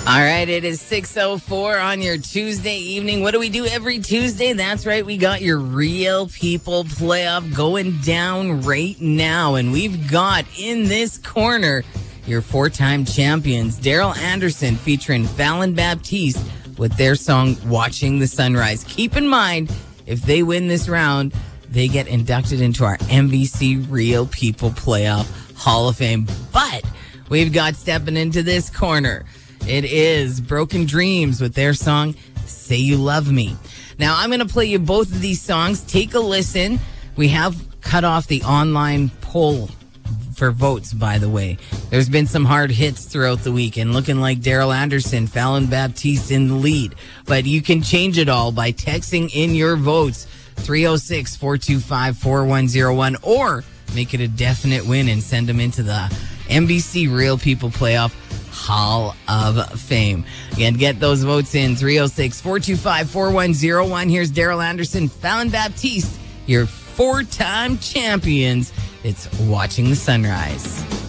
All right, it is 6:04 on your Tuesday evening. What do we do every Tuesday? That's right, we got your Real People playoff going down right now. And we've got in this corner your four-time champions, Daryl Anderson featuring Fallon Baptiste with their song, Watching the Sunrise. Keep in mind, if they win this round, they get inducted into our MBC Real People Playoff Hall of Fame. But we've got stepping into this corner, it is Broken Dreams with their song, Say You Love Me. Now, I'm going to play you both of these songs. Take a listen. We have cut off the online poll for votes, by the way. There's been some hard hits throughout the week, and looking like Daryl Anderson, Fallon Baptiste in the lead. But you can change it all by texting in your votes, 306-425-4101, or make it a definite win and send them into the MBC Real People Playoff Hall of Fame. Again, get those votes in, 306-425-4101. Here's Daryl Anderson, Fallon Baptiste, your four-time champions. It's Watching the Sunrise.